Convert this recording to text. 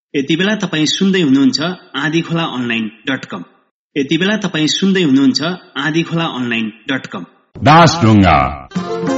यति बेला तपाई सुन्दै हुनुहुन्छ आँधीखोलाonline.com। यति बेला तपाई सुन्दै हुनुहुन्छ आँधीखोलाonline.com। दासढुङ्गा